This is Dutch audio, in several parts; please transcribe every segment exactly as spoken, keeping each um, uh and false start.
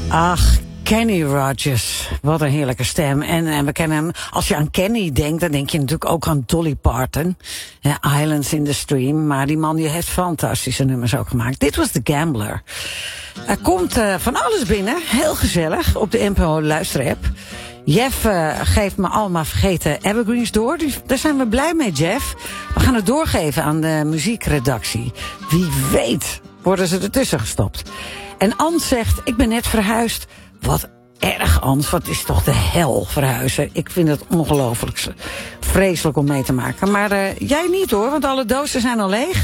Ach, Kenny Rogers. Wat een heerlijke stem. En, en we kennen hem, als je aan Kenny denkt, dan denk je natuurlijk ook aan Dolly Parton. Ja, Islands in the Stream. Maar die man die heeft fantastische nummers ook gemaakt. Dit was The Gambler. Er komt uh, van alles binnen. Heel gezellig. Op de N P O luisterapp. Jeff uh, geeft me allemaal vergeten evergreens door. Dus daar zijn we blij mee, Jeff. We gaan het doorgeven aan de muziekredactie. Wie weet worden ze ertussen gestopt. En Ans zegt, ik ben net verhuisd. Wat erg, Ans. Wat is toch de hel verhuizen. Ik vind het ongelooflijk vreselijk om mee te maken. Maar uh, jij niet hoor, want alle dozen zijn al leeg.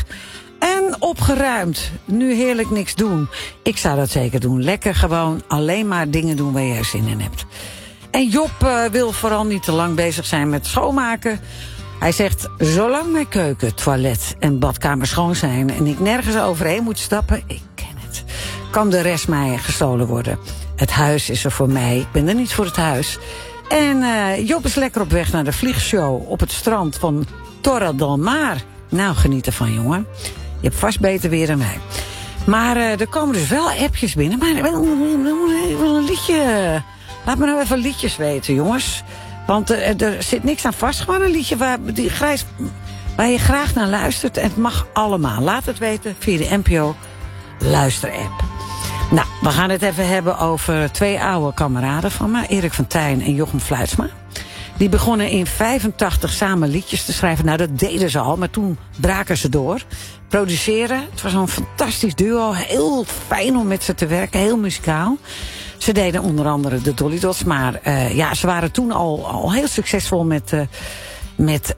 En opgeruimd. Nu heerlijk niks doen. Ik zou dat zeker doen. Lekker gewoon alleen maar dingen doen waar je zin in hebt. En Job uh, wil vooral niet te lang bezig zijn met schoonmaken. Hij zegt, zolang mijn keuken, toilet en badkamer schoon zijn en ik nergens overheen moet stappen, ik ken het, kan de rest mij gestolen worden. Het huis is er voor mij, ik ben er niet voor het huis. En uh, Job is lekker op weg naar de vliegshow op het strand van Torre del Mar. Nou, geniet ervan, jongen. Je hebt vast beter weer dan wij. Maar uh, er komen dus wel appjes binnen. Maar ik wil, wil, wil een liedje. Laat me nou even liedjes weten, jongens. Want uh, er zit niks aan vast. Gewoon een liedje waar, die grijs, waar je graag naar luistert. En het mag allemaal. Laat het weten via de N P O luisterapp. Nou, we gaan het even hebben over twee oude kameraden van me. Erik van Tijn en Jochem Fluitsma. Die begonnen in vijfentachtig samen liedjes te schrijven. Nou, dat deden ze al, maar toen braken ze door. Produceren, het was een fantastisch duo. Heel fijn om met ze te werken, heel muzikaal. Ze deden onder andere de Dolly Dots. Maar uh, ja, ze waren toen al, al heel succesvol met, uh, met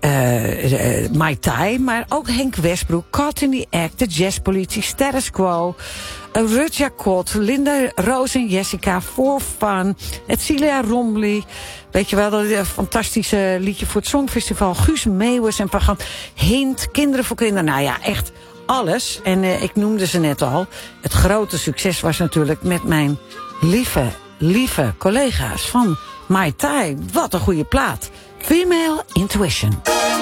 uh, uh, Mai Tai. Maar ook Henk Westbroek, Caught in the Act, de Jazzpolitie, Status Quo. Uh, Rutja Kot, Linda Roos en Jessica, For Fun. Het Celia Rombly. Weet je wel, dat uh, fantastische liedje voor het Songfestival. Guus Meeuwis en Pagan. Hint, Kinderen voor Kinderen. Nou ja, echt alles. En uh, ik noemde ze net al. Het grote succes was natuurlijk met mijn lieve, lieve collega's van Mai Tai. Wat een goede plaat. Female Intuition.